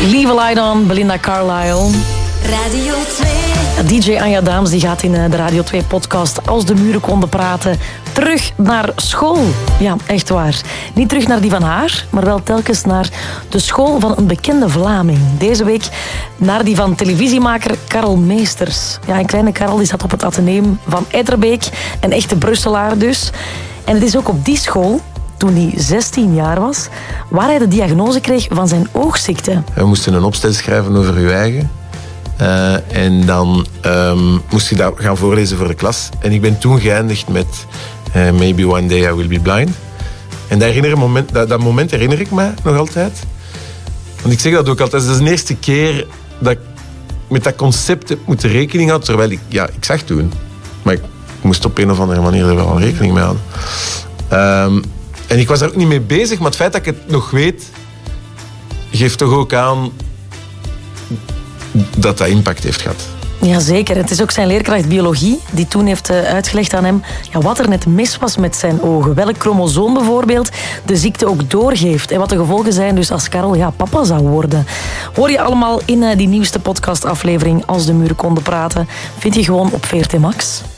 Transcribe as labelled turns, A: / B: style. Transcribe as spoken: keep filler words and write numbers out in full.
A: Leave a Light On, Belinda Carlisle.
B: Radio twee.
A: D J Anja Daams die gaat in de Radio twee podcast Als de muren konden praten terug naar school. Ja, echt waar. Niet terug naar die van haar, maar wel telkens naar de school van een bekende Vlaming. Deze week naar die van televisiemaker Karel Meesters. Ja, een kleine Karel die zat op het Atheneum van Etterbeek, een echte Brusselaar dus. En het is ook op die school, toen hij zestien jaar was, waar hij de diagnose kreeg van zijn oogziekte.
C: We moesten een opstel schrijven over uw eigen. Uh, en dan um, moest je dat gaan voorlezen voor de klas. En ik ben toen geëindigd met uh, Maybe One Day I Will Be Blind. En dat, herinner moment, dat, dat moment herinner ik me nog altijd. Want ik zeg dat ook altijd. Dat is de eerste keer dat ik met dat concept heb moeten rekening houden. Terwijl ik, ja, ik zag toen. Maar ik moest op een of andere manier er wel rekening mee houden. Um, en ik was daar ook niet mee bezig. Maar het feit dat ik het nog weet, geeft toch ook aan dat dat impact heeft gehad.
A: Jazeker. Het is ook zijn leerkracht biologie die toen heeft uitgelegd aan hem ja, wat er net mis was met zijn ogen. Welk chromosoom bijvoorbeeld de ziekte ook doorgeeft. En wat de gevolgen zijn dus als Karel ja, papa zou worden. Hoor je allemaal in die nieuwste podcastaflevering Als de muren konden praten. Vind je gewoon op V R T Max.